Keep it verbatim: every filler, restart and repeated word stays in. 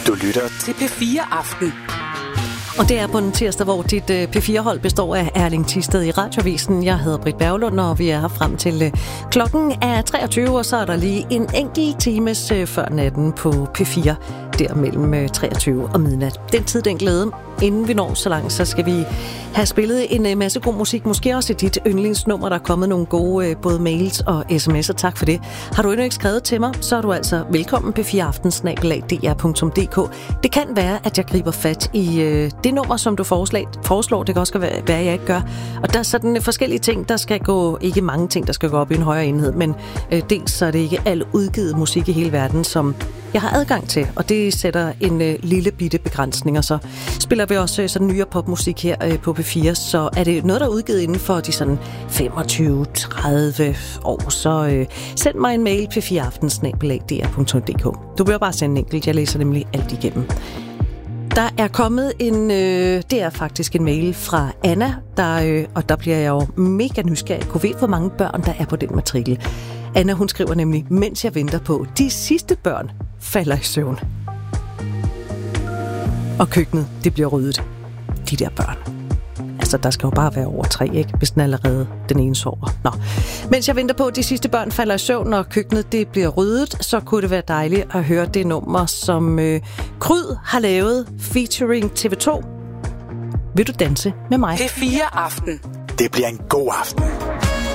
Du lytter til P fire Aften. Og det er på en tirsdag, hvor dit P fire-hold består af Erling Thisted i Radiovisen. Jeg hedder Britt Berglund, og vi er her frem til klokken er treogtyve, og så er der lige en enkelt times før natten på P fire, der mellem treogtyve og midnat. Den tid, den glæde. Inden vi når så langt, så skal vi have spillet en masse god musik. Måske også dit yndlingsnummer. Der er kommet nogle gode både mails og sms'er. Tak for det. Har du endnu ikke skrevet til mig, så er du altså velkommen p fire aften snabel-a d r punktum d k. Det kan være, at jeg griber fat i øh, det nummer, som du foreslår. Det kan også være, hvad jeg ikke gør. Og der er sådan forskellige ting, der skal gå, ikke mange ting, der skal gå op i en højere enhed, men øh, dels så er det ikke al udgivet musik i hele verden, som jeg har adgang til, og det sætter en øh, lille bitte begrænsning, og så spiller vi også øh, sådan nyere popmusik her øh, på P fire, så er det noget, der er udgivet inden for de sådan femogtyve til tredive år, så øh, send mig en mail p fire aften snabel-a d r punktum d k. Du behøver bare sende en enkelt, jeg læser nemlig alt igennem. Der er kommet en, øh, det er faktisk en mail fra Anna, der, øh, og der bliver jeg jo mega nysgerrig. Kunne vide, hvor mange børn, der er på den matrikel. Anna, hun skriver nemlig, mens jeg venter på, de sidste børn falder i søvn. Og køkkenet, det bliver ryddet. De der børn. Altså, der skal jo bare være over tre, ikke? Hvis den allerede den ene sover. Nå. Mens jeg venter på, at de sidste børn falder i søvn, og køkkenet, det bliver ryddet, så kunne det være dejligt at høre det nummer, som øh, Kryd har lavet featuring T V to. Vil du danse med mig? P fire Aften. Det bliver en god aften.